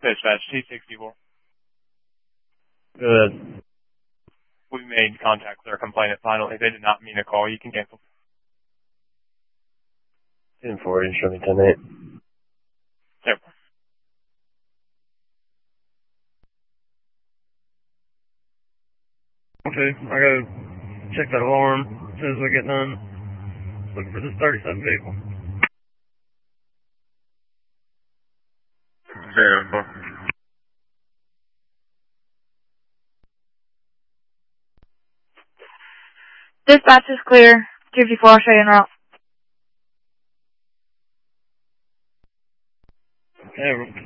Dispatch, T64. Good. We made contact with our complainant finally. They did not mean to call. You can cancel. 10-4, show me 10-8. Yep. Okay, I gotta check that alarm as soon as we get done. Looking for this 37 vehicle. 0-4. Dispatch is clear. 254, I'll show you en route. Okay,